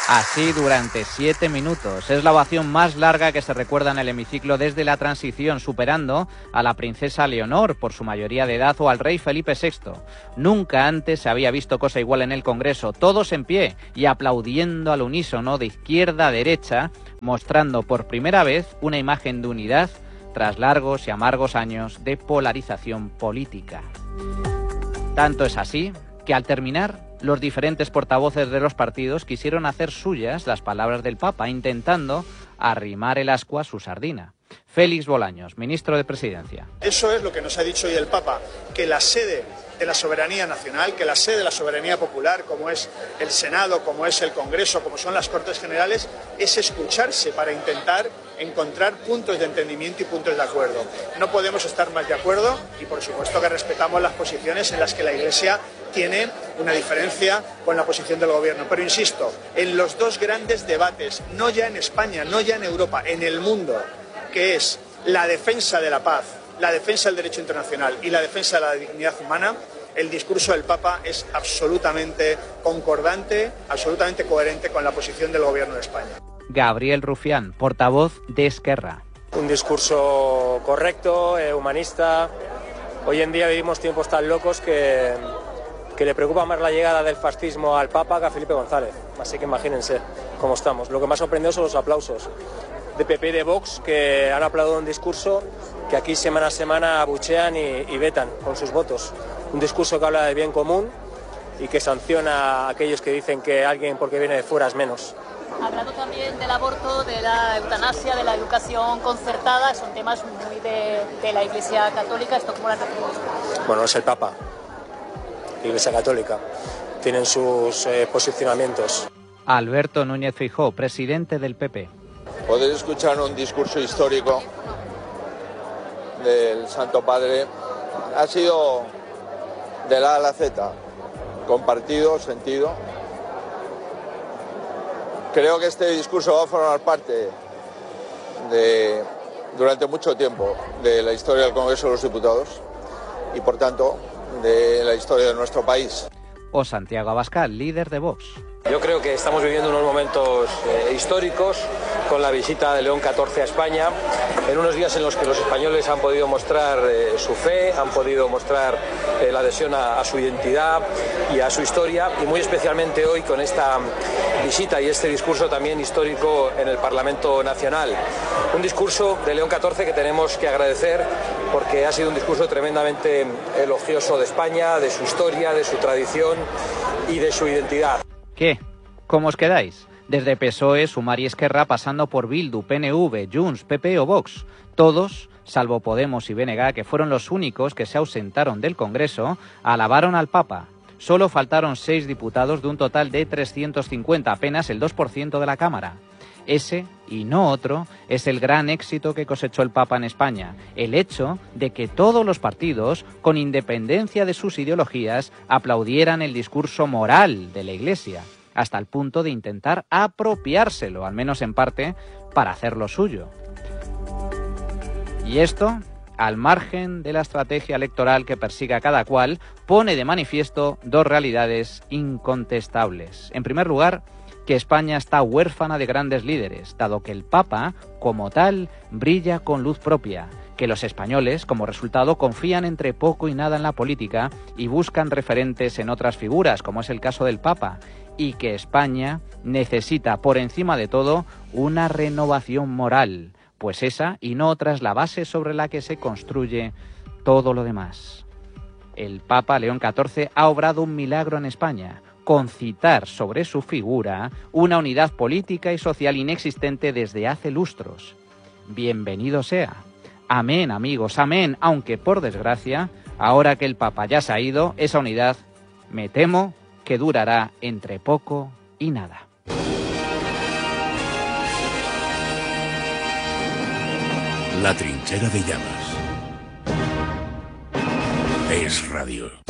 Así durante 7 minutos. Es la ovación más larga que se recuerda en el hemiciclo desde la transición, superando a la princesa Leonor por su mayoría de edad o al rey Felipe VI. Nunca antes se había visto cosa igual en el Congreso, todos en pie y aplaudiendo al unísono de izquierda a derecha, mostrando por primera vez una imagen de unidad tras largos y amargos años de polarización política. Tanto es así que al terminar, los diferentes portavoces de los partidos quisieron hacer suyas las palabras del Papa, intentando arrimar el ascua a su sardina. Félix Bolaños, ministro de Presidencia. Eso es lo que nos ha dicho hoy el Papa, que la sede de la soberanía nacional, que la sede de la soberanía popular, como es el Senado, como es el Congreso, como son las Cortes Generales, es escucharse para intentar encontrar puntos de entendimiento y puntos de acuerdo. No podemos estar más de acuerdo y, por supuesto, que respetamos las posiciones en las que la Iglesia tiene una diferencia con la posición del Gobierno. Pero, insisto, en los dos grandes debates, no ya en España, no ya en Europa, en el mundo, que es la defensa de la paz, la defensa del derecho internacional y la defensa de la dignidad humana, el discurso del Papa es absolutamente concordante, absolutamente coherente con la posición del Gobierno de España. Gabriel Rufián, portavoz de Esquerra. Un discurso correcto, humanista. Hoy en día vivimos tiempos tan locos que le preocupa más la llegada del fascismo al Papa que a Felipe González. Así que imagínense cómo estamos. Lo que más sorprendió son los aplausos de PP y de Vox, que han aplaudido un discurso que aquí semana a semana abuchean y vetan con sus votos. Un discurso que habla del bien común y que sanciona a aquellos que dicen que alguien porque viene de fuera es menos. Ha hablado también del aborto, de la eutanasia, de la educación concertada. Son temas muy de la Iglesia Católica. ¿Esto cómo lo recibimos? Bueno, es el Papa, la Iglesia Católica. Tienen sus posicionamientos. Alberto Núñez Feijóo, presidente del PP. Poder escuchar un discurso histórico del Santo Padre ha sido de la A a la Z, compartido, sentido. Creo que este discurso va a formar parte durante mucho tiempo de la historia del Congreso de los Diputados y, por tanto, de la historia de nuestro país. O Santiago Abascal, líder de Vox. Yo creo que estamos viviendo unos momentos históricos con la visita de León XIV a España, en unos días en los que los españoles han podido mostrar su fe, han podido mostrar la adhesión a su identidad y a su historia, y muy especialmente hoy con esta visita y este discurso también histórico en el Parlamento Nacional. Un discurso de León XIV que tenemos que agradecer porque ha sido un discurso tremendamente elogioso de España, de su historia, de su tradición y de su identidad. ¿Qué? ¿Cómo os quedáis? Desde PSOE, Sumar y Esquerra, pasando por Bildu, PNV, Junts, PP o Vox. Todos, salvo Podemos y BNG, que fueron los únicos que se ausentaron del Congreso, alabaron al Papa. Solo faltaron 6 diputados de un total de 350, apenas el 2% de la Cámara. Ese, y no otro, es el gran éxito que cosechó el Papa en España. El hecho de que todos los partidos, con independencia de sus ideologías, aplaudieran el discurso moral de la Iglesia, hasta el punto de intentar apropiárselo, al menos en parte, para hacerlo suyo. Y esto, al margen de la estrategia electoral que persiga cada cual, pone de manifiesto dos realidades incontestables. En primer lugar, que España está huérfana de grandes líderes, dado que el Papa, como tal, brilla con luz propia, que los españoles, como resultado, confían entre poco y nada en la política y buscan referentes en otras figuras, como es el caso del Papa, y que España necesita, por encima de todo, una renovación moral, pues esa y no otra es la base sobre la que se construye todo lo demás. El Papa León XIV ha obrado un milagro en España, concitar sobre su figura una unidad política y social inexistente desde hace lustros. Bienvenido sea. Amén, amigos, amén, aunque por desgracia, ahora que el Papa ya se ha ido, esa unidad, me temo, que durará entre poco y nada. La trinchera de llamas. Es radio.